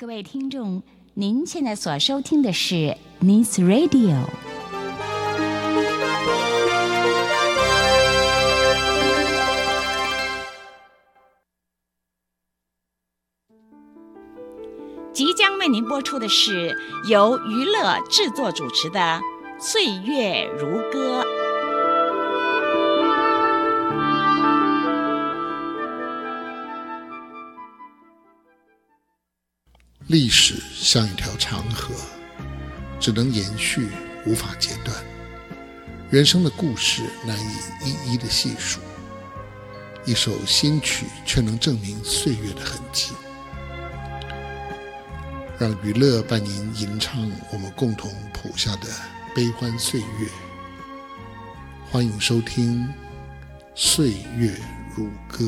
各位听众，您现在所收听的是 Nice Radio。即将为您播出的是由娱乐制作主持的《岁月如歌》。 历史像一条长河，只能延续，无法截断。人生的故事难以一一的细数，一首新曲却能证明岁月的痕迹。让娱乐伴您吟唱我们共同谱下的悲欢岁月。欢迎收听《岁月如歌》。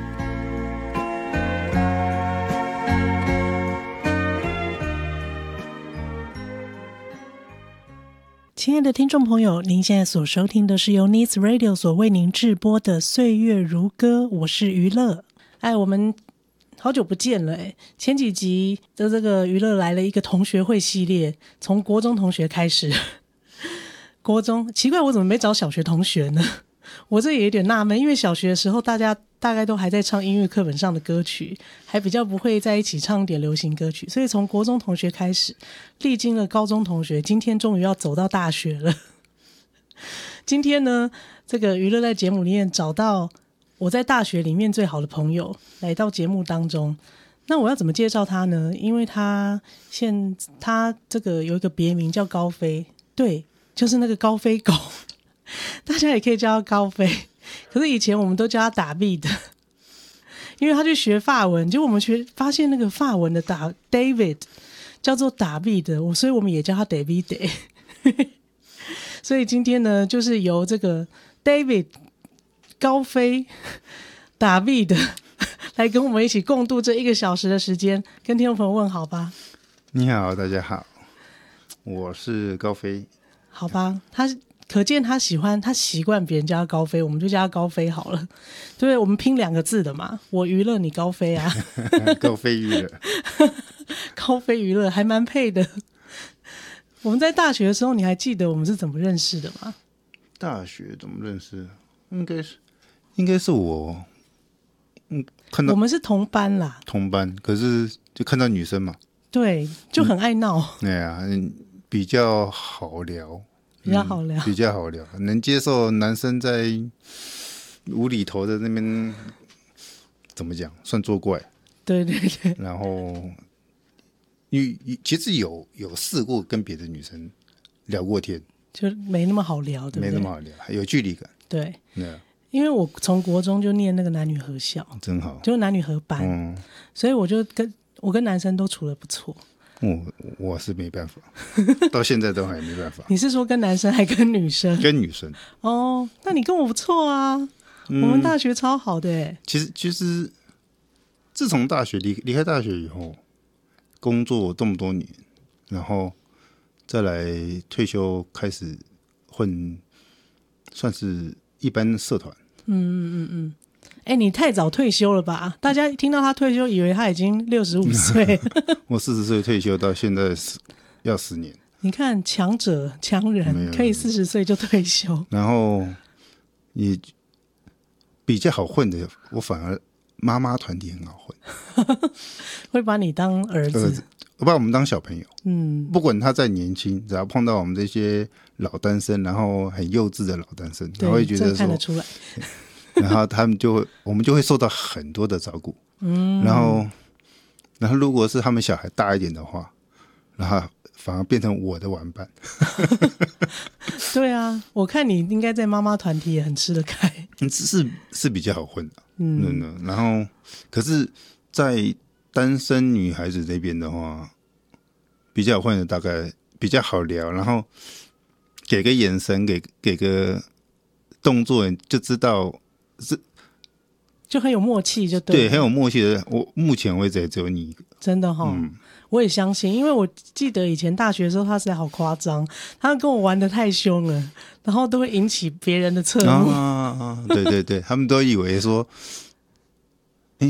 亲爱的听众朋友，您现在所收听的是由 Nice Radio 所为您制播的《岁月如歌》，我是娱乐。我们好久不见了前几集的这个娱乐来了一个同学会系列，从国中同学开始。国中奇怪，我怎么没找小学同学呢？我这也有点纳闷，因为小学的时候大家大概都还在唱音乐课本上的歌曲，还比较不会在一起唱一点流行歌曲，所以从国中同学开始，历经了高中同学，今天终于要走到大学了。今天呢，这个娱乐在节目里面找到我在大学里面最好的朋友来到节目当中。那我要怎么介绍他呢？因为他这个有一个别名叫高飞，对，就是那个高飞狗。大家也可以叫他高飞，可是以前我们都叫他打 B 的，因为他去学法文，结果我们发现那个法文的打 David 叫做打 B 的，所以我们也叫他 David。 所以今天呢，就是由这个 David 高飞打 B 的来跟我们一起共度这1个小时的时间，跟听众朋友问好吧。 你好，大家好，我是高飞。 好吧，可见他习惯别人叫他高飞，我们就叫他高飞好了。对，我们拼2个字的嘛，我娱乐你高飞啊。 高飞娱乐。 高飞娱乐还蛮配的。我们在大学的时候，你还记得我们是怎么认识的吗？ 大学怎么认识？应该是我看到我们是同班啦， 同班，可是就看到女生嘛， 对，就很爱闹。 对啊，比较好聊， 比较好聊， 比较好聊，能接受男生在无厘头的那边怎么讲，算作怪。对对对。然后，其实有试过跟别的女生聊过天， 就没那么好聊，对不对？ 没那么好聊，有距离感。 对，因为我从国中就念那个男女合校，真好，就男女合班，所以我跟男生都处得不错。 我是没办法，到现在都还没办法。 你是说跟男生还跟女生？ 跟女生。哦， 那你跟我不错啊，我们大学超好的耶。 其实自从大学离开大学以后，工作这么多年，然后再来退休开始混，算是一般社团。 你太早退休了吧？大家听到他退休，以为他已经65岁。 我40岁退休，到现在要10年。 你看，强人可以40岁就退休。 然后也比较好混的，我反而妈妈团体很好混， 会把你当儿子， 把我们当小朋友。不管他再年轻，只要碰到我们这些老单身，然后很幼稚的老单身，他会觉得说看得出来。 然后我们就会受到很多的照顾。然后如果是他们小孩大一点的话，然后反而变成我的玩伴。 对啊，我看你应该在妈妈团体也很吃得开。 是比较好混的。然后可是在单身女孩子这边的话，比较好混的大概比较好聊，然后给个眼神，给个动作就知道， 就很有默契，就对， 很有默契的。我目前为止也只有你一个， 真的齁。我也相信，因为我记得以前大学的时候，他实在好夸张，他跟我玩得太凶了，然后都会引起别人的侧目。 对对对，他们都以为说，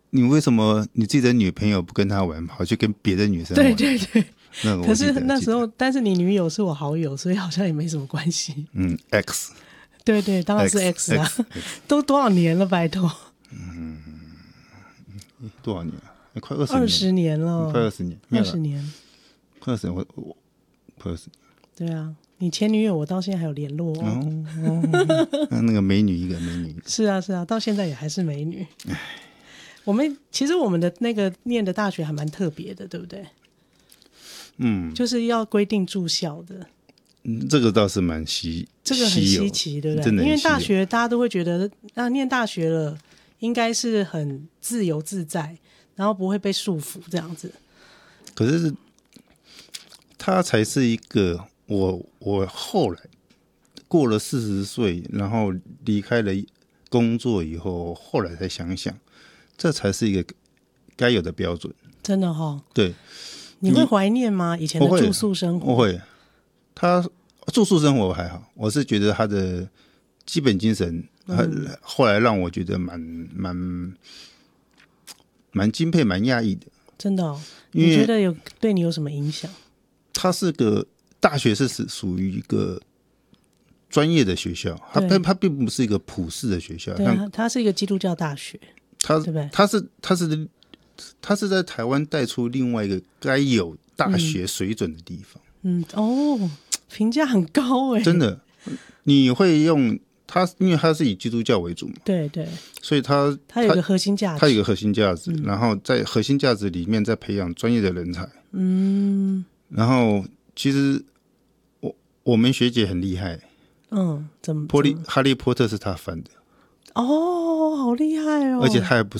你为什么你自己的女朋友不跟她玩，跑去跟别的女生玩？ 对， 那个我可是记得那时候，但是你女友是我好友，所以好像也没什么关系。 X 对，当然是 X 啊，都多少年了，拜托。 多少年啊？快20 年了， 快20年 ，20年， 快20年，我快20年。 对啊，你前女友我到现在还有联络那个美女一个，美女一个。 是啊，到现在也还是美女。其实我们的那个念的大学还蛮特别的，对不对？就是要规定住校的。 这个倒是蛮这个很稀奇，对不对？因为大学大家都会觉得，念大学了应该是很自由自在，然后不会被束缚这样子。 可是他才是一个我后来过了40岁，然后离开了工作以后，后来才想想，这才是一个该有的标准。 真的齁。对，你会怀念吗？以前的住宿生活？ 我会。他住宿生活还好，我是觉得他的基本精神，后来让我觉得蛮敬佩、蛮讶异的。 真的哦？你觉得对你有什么影响？ 他是个大学，是属于一个专业的学校，它并不是一个普世的学校。 对啊，它是一个基督教大学，对不对？ 它是在台湾带出另外一个该有大学水准的地方。 评价很高哎， 真的。你会用它，因为它是以基督教为主嘛， 对， 所以它有一个核心价值， 它有一个核心价值，然后在核心价值里面再培养专业的人才。然后其实我们学姐很厉害， 怎么？ 哈利波特是她翻的。 好厉害哦！ 而且她还不